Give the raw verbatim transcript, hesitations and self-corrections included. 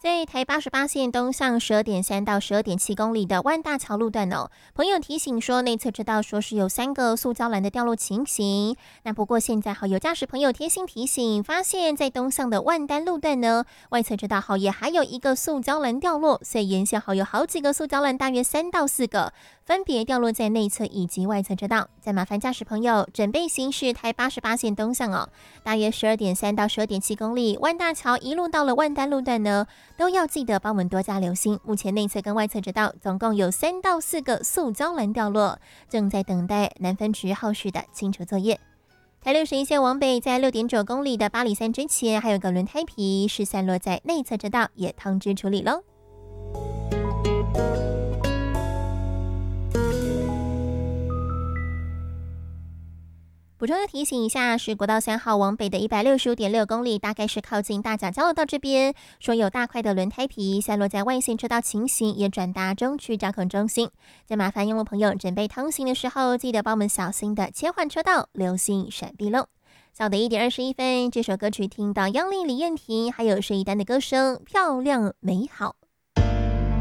在台八十八线东向十二点三到十二点七公里的万大桥路段哦，朋友提醒说内侧知道说是有三个塑胶栏的掉落情形。那不过现在好有驾驶朋友贴心提醒，发现在东向的万丹路段呢，外侧知道好也还有一个塑胶栏掉落，所以沿线好有好几个塑胶栏，大约三到四个，分别掉落在内侧以及外侧知道。再麻烦驾驶朋友准备行驶台八十八线东向哦，大约十二点三到十二点七公里，万大桥一路到了万丹路段呢，都要记得帮我们多加留心。目前内侧跟外侧知道总共有三到四个塑胶栏掉落，正在等待南分局后续的清除作业。台六十一线往北，在六点九公里的八里山之前，还有个轮胎皮是散落在内侧知道，也通知处理喽。补充的提醒一下，是国道三号往北的一百六十五点六公里，大概是靠近大甲交流道这边，说有大块的轮胎皮散落在外线车道情形，也转达中区交控中心。再麻烦用路朋友准备通行的时候，记得帮我们小心的切换车道，留心闪避喽。早的一点二十一分，这首歌曲听到央丽李燕婷还有谢依丹的歌声，漂亮美好。